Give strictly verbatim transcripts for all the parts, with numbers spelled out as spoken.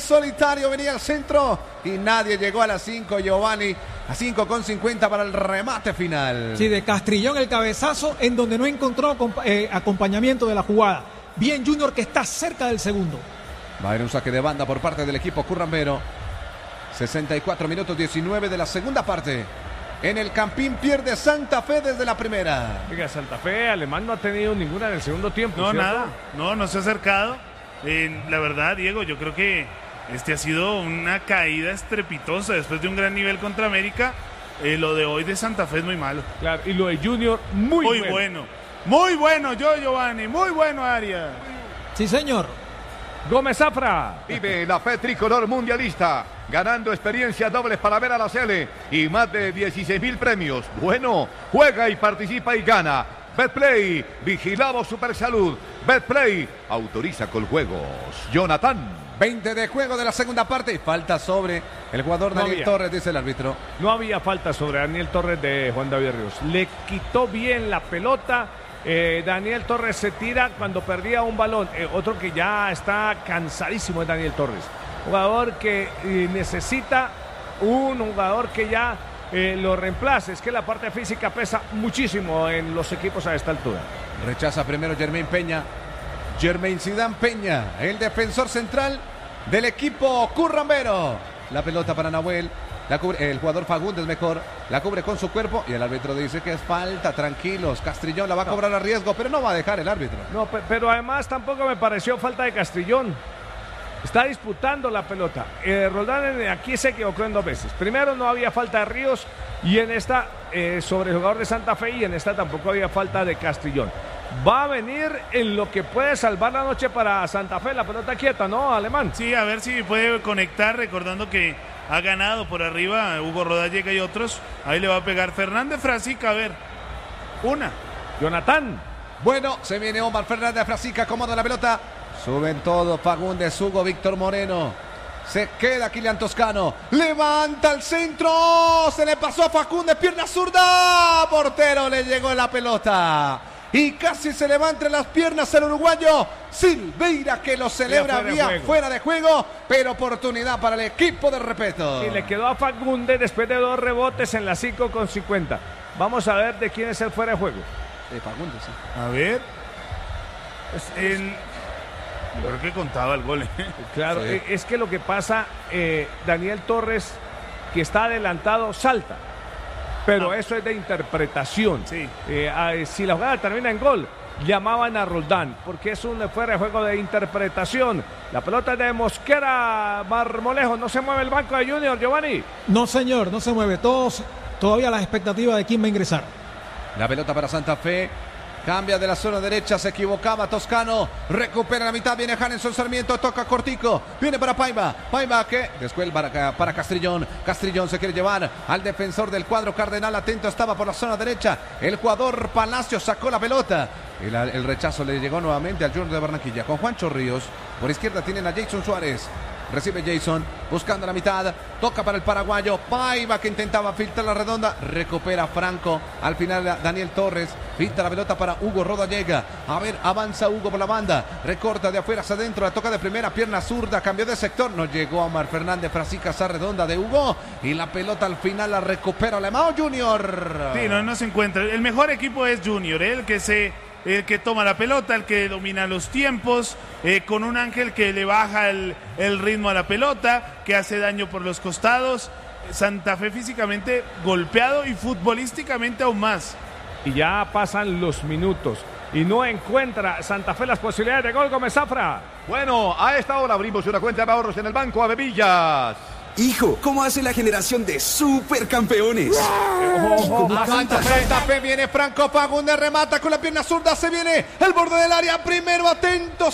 solitario, venía al centro y nadie llegó a las cinco, Giovanni. A cinco con cincuenta para el remate final. Sí, de Castrillón el cabezazo en donde no encontró eh, acompañamiento de la jugada. Bien Junior, que está cerca del segundo. Va a haber un saque de banda por parte del equipo currambero. sesenta y cuatro minutos diecinueve de la segunda parte. En el Campín pierde Santa Fe desde la primera. Oiga, Santa Fe, Alemán no ha tenido ninguna en el segundo tiempo. No, ¿cierto? nada. No, no se ha acercado. Eh, la verdad, Diego, yo creo que este ha sido una caída estrepitosa después de un gran nivel contra América. Eh, lo de hoy de Santa Fe es muy malo. Claro, y lo de Junior, muy, muy bueno. bueno. Muy bueno, yo, Giovanni. Muy bueno, Arias. Sí, señor. Gómez Zafra. Vive la fe tricolor mundialista, ganando experiencias dobles para ver a la Sele y más de dieciséis mil premios. Bueno, juega y participa y gana. Betplay, vigilamos Supersalud. Betplay, autoriza con juegos. Jonathan. veinte de juego de la segunda parte y falta sobre el jugador No Daniel había. Torres, dice el árbitro. No había falta sobre Daniel Torres de Juan David Ríos. Le quitó bien la pelota. Eh, Daniel Torres se tira cuando perdía un balón. Eh, otro que ya está cansadísimo es Daniel Torres. Jugador que eh, necesita un jugador que ya eh, lo reemplace. Es que la parte física pesa muchísimo en los equipos a esta altura. Rechaza primero Germain Peña. Germain Zidane Peña, el defensor central del equipo currambero. La pelota para Nahuel. La cubre, el jugador Fagundes mejor, la cubre con su cuerpo y el árbitro dice que es falta, tranquilos, Castrillón la va a cobrar a riesgo, pero no va a dejar el árbitro. No, pe- pero además tampoco me pareció falta de Castrillón. Está disputando la pelota. Eh, Roldán en- aquí se equivocó en dos veces. Primero no había falta de Ríos y en esta eh, sobre el jugador de Santa Fe y en esta tampoco había falta de Castrillón. Va a venir en lo que puede salvar la noche para Santa Fe, la pelota quieta, ¿no, Alemán? Sí, a ver si puede conectar, recordando que ha ganado por arriba Hugo Rodallega y otros. Ahí le va a pegar Fernández Frasica, a ver. Una. Jonathan. Bueno, se viene Omar Fernández Frasica, acomoda la pelota. Suben todos, Fagundes, Hugo, Víctor Moreno. Se queda Kilian Toscano. Levanta el centro. Se le pasó a Fagundes, pierna zurda. Portero le llegó la pelota. Y casi se levanta en las piernas el uruguayo Silveira, que lo celebra fuera de vía juego. fuera de juego, pero oportunidad para el equipo de Repeto. Y le quedó a Fagundes después de dos rebotes en la cinco con cincuenta. Vamos a ver de quién es el fuera de juego. Eh, Fagundes, sí. A ver. El... Yo creo que contaba el gol. ¿eh? Claro, Sí. eh, es que lo que pasa, eh, Daniel Torres, que está adelantado, salta. Pero Ah. eso es de interpretación. Sí. Eh, ah, si la jugada termina en gol, llamaban a Roldán, porque es un fuera de juego de interpretación. La pelota es de Mosquera, Marmolejo. No se mueve el banco de Junior, Giovanni. No, señor, no se mueve. Todos, todavía la expectativa de quién va a ingresar. La pelota para Santa Fe. Cambia de la zona derecha, se equivocaba Toscano. Recupera la mitad, viene Hanenson Sarmiento, toca cortico. Viene para Paiva. Paiva que después para, para Castrillón. Castrillón se quiere llevar al defensor del cuadro cardenal. Atento estaba por la zona derecha. El jugador Palacio sacó la pelota. El, el rechazo le llegó nuevamente al Junior de Barranquilla. Con Juancho Ríos. Por izquierda tienen a Jason Suárez. Recibe Jason, buscando la mitad, toca para el paraguayo, Paiva que intentaba filtrar la redonda, recupera Franco, al final Daniel Torres, filtra la pelota para Hugo Rodallega, a ver, avanza Hugo por la banda, recorta de afuera hacia adentro, la toca de primera, pierna zurda, cambió de sector, no llegó a Omar Fernández, Frasica esa redonda de Hugo, y la pelota al final la recupera Alemão Junior. Sí, no, no se encuentra. El mejor equipo es Junior, ¿eh? el que se... el que toma la pelota, el que domina los tiempos, eh, con un Ángel que le baja el, el ritmo a la pelota, que hace daño por los costados. Santa Fe físicamente golpeado y futbolísticamente aún más. Y ya pasan los minutos y no encuentra Santa Fe las posibilidades de gol. Gómez Zafra. Bueno, a esta hora abrimos una cuenta de ahorros en el Banco Avevillas. Hijo, ¿cómo hace la generación de supercampeones? A Santa Fe, Santa Fe viene Franco Fagundes, remata con la pierna zurda, se viene el borde del área, primero atento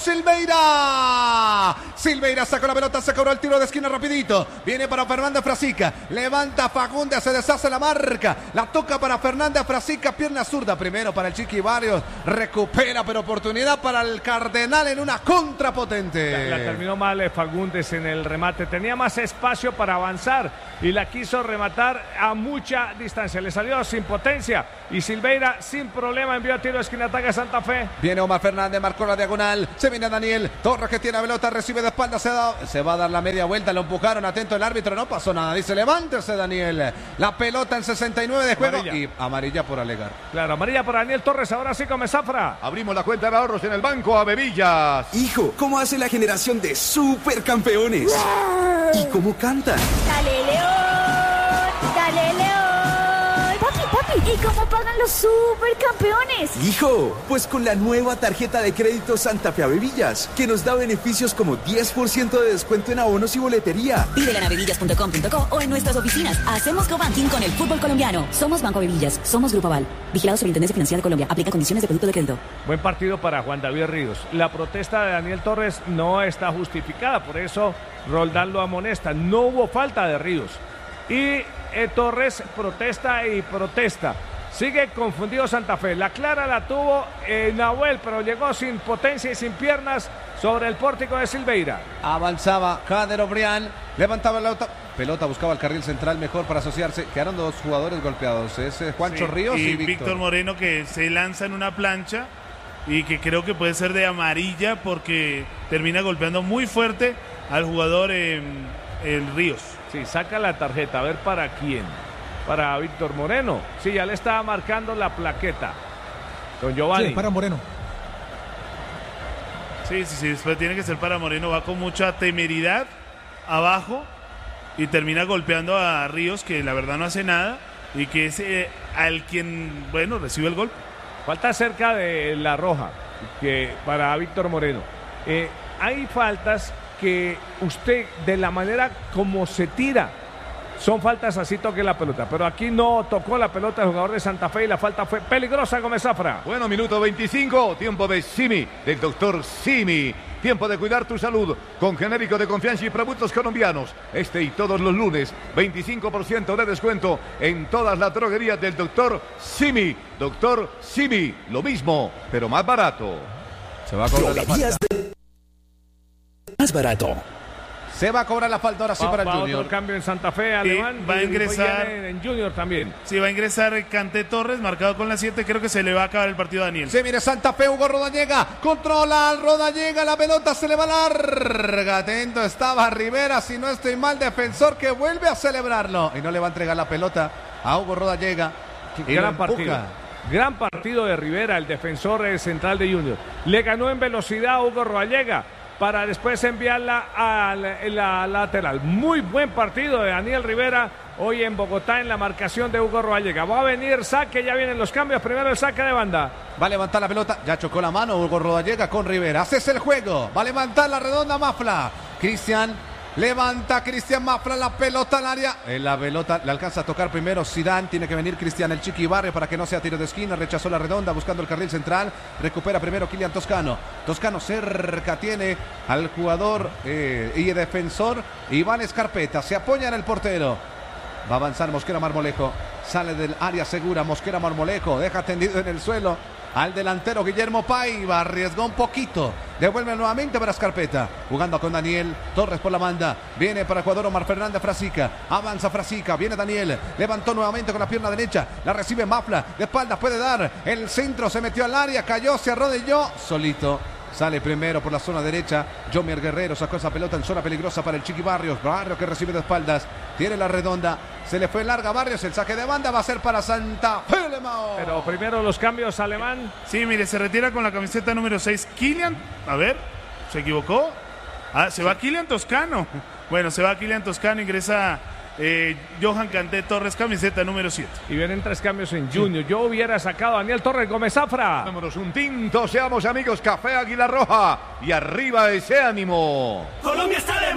Silveira. Silveira sacó la pelota, se cobró el tiro de esquina rapidito, viene para Fernández Frasica, levanta Fagundes, se deshace la marca, la toca para Fernández Frasica, pierna zurda, primero para el Chiqui Barrios, recupera pero oportunidad para el Cardenal en una contrapotente. La, la terminó mal eh, Fagundes en el remate, tenía más espacio para avanzar y la quiso rematar a mucha distancia. Le salió sin potencia y Silveira sin problema envió a tiro de esquina, ataca Santa Fe. Viene Omar Fernández, marcó la diagonal. Se viene Daniel Torres que tiene la pelota, recibe de espalda, se, da, se va a dar la media vuelta, lo empujaron, atento el árbitro, no pasó nada. Dice, levántese Daniel. La pelota en sesenta y nueve de juego amarilla. Y amarilla por alegar. Claro, amarilla por Daniel Torres, ahora sí come Zafra. Abrimos la cuenta de ahorros en el banco a Bebillas. Hijo, ¿cómo hace la generación de supercampeones? ¿Y cómo cantan? ¡Dale, León! ¡Dale, León! Papi, papi, ¿y cómo pagan los supercampeones? Hijo, pues con la nueva tarjeta de crédito Santa Fe Bebillas, que nos da beneficios como diez por ciento de descuento en abonos y boletería. Pídela en bebillas punto com punto co o en nuestras oficinas. Hacemos co-banking con el fútbol colombiano. Somos Banco Bebillas, somos Grupo Aval. Vigilado Superintendencia Financiera de Colombia. Aplica condiciones de producto de crédito. Buen partido para Juan David Ríos. La protesta de Daniel Torres no está justificada, por eso Roldán lo amonesta. No hubo falta de Ríos. Y eh, Torres protesta y protesta. Sigue confundido Santa Fe. La clara la tuvo eh, Nahuel, pero llegó sin potencia y sin piernas sobre el pórtico de Silveira. Avanzaba Jader Obrián, levantaba la pelota. Pelota buscaba el carril central mejor para asociarse. Quedaron dos jugadores golpeados. Es eh, Juancho sí, Ríos y, y Víctor. Víctor Moreno, que se lanza en una plancha y que creo que puede ser de amarilla porque termina golpeando muy fuerte al jugador eh, el Ríos. Sí, saca la tarjeta, a ver para quién. Para Víctor Moreno. Sí, ya le estaba marcando la plaqueta. Don Giovanni. Sí, para Moreno. Sí, sí, sí, después tiene que ser para Moreno. Va con mucha temeridad abajo y termina golpeando a Ríos, que la verdad no hace nada y que es eh, al quien, bueno, recibe el golpe. Falta cerca de la roja que para Víctor Moreno. Eh, hay faltas que usted, de la manera como se tira, son faltas así toque la pelota, pero aquí no tocó la pelota el jugador de Santa Fe y la falta fue peligrosa, Gómez Zafra. Bueno, minuto veinticinco, tiempo de Simi, del doctor Simi. Tiempo de cuidar tu salud con genérico de confianza y productos colombianos. Este y todos los lunes, veinticinco por ciento de descuento en todas las droguerías del doctor Simi. Doctor Simi, lo mismo, pero más barato. Se va a cobrar la falta. De... Más barato. Se va a cobrar la falta ahora sí va, para el va Junior. Otro cambio en Santa Fe, Alemán. va a ingresar en, en Junior también. Sí, va a ingresar Canté Torres, marcado con la siete. Creo que se le va a acabar el partido a Daniel. Se mire Santa Fe, Hugo Rodallega. Controla, Rodallega, la pelota se le va larga. Atento estaba Rivera, si no estoy mal, defensor que vuelve a celebrarlo. Y no le va a entregar la pelota a Hugo Rodallega. Y Gran partido. Gran partido de Rivera, el defensor central de Junior. Le ganó en velocidad a Hugo Rodallega para después enviarla a la, a la lateral. Muy buen partido de Daniel Rivera hoy en Bogotá en la marcación de Hugo Rodallega. Va a venir saque, ya vienen los cambios. Primero el saque de banda. Va a levantar la pelota, ya chocó la mano Hugo Rodallega con Rivera. Haces el juego, va a levantar la redonda Mafla. Cristian, levanta Cristian Mafla la pelota al área. En la pelota le alcanza a tocar primero Zidane. Tiene que venir Cristian el Chiqui Barrio para que no sea tiro de esquina. Rechazó la redonda buscando el carril central. Recupera primero Kylian Toscano. Toscano cerca tiene al jugador eh, y defensor Iván Escarpeta. Se apoya en el portero. Va a avanzar Mosquera Marmolejo. Sale del área segura Mosquera Marmolejo. Deja tendido en el suelo al delantero Guillermo Paiva. Arriesgó un poquito. Devuelve nuevamente para Escarpeta. Jugando con Daniel Torres por la banda. Viene para el jugador Omar Fernández Frasica. Avanza Frasica. Viene Daniel. Levantó nuevamente con la pierna derecha. La recibe Mafla. De espaldas puede dar. El centro se metió al área. Cayó, se arrodilló. Solito. Sale primero por la zona derecha. Jomier Guerrero sacó esa pelota en zona peligrosa para el Chiqui Barrios. Barrios que recibe de espaldas. Tiene la redonda. Se le fue larga Barrios. El saque de banda va a ser para Santa Fe. Lemao. Pero primero los cambios, Alemán. Sí, mire, se retira con la camiseta número seis. Kylian, a ver, ¿se equivocó? Ah, se va Kylian Toscano. Bueno, se va Kylian Toscano. Ingresa eh, Johan Canté Torres, camiseta número siete. Y vienen tres cambios en Junior. Yo hubiera sacado a Daniel Torres, Gómez Zafra. Vámonos un tinto, seamos amigos, Café Águila Roja. Y arriba ese ánimo. Colombia está de